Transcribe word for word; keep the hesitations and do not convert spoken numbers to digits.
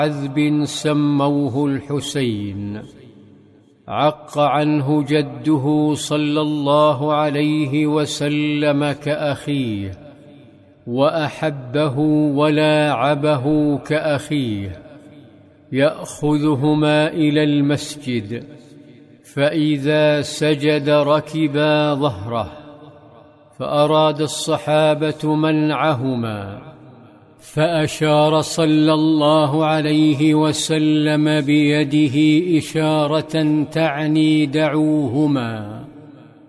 عذب سموه الحسين، عق عنه جده صلى الله عليه وسلم كأخيه، وأحبه ولاعبه كأخيه، يأخذهما إلى المسجد، فإذا سجد ركبا ظهره، فأراد الصحابة منعهما، فأشار صلى الله عليه وسلم بيده إشارة تعني دعوهما،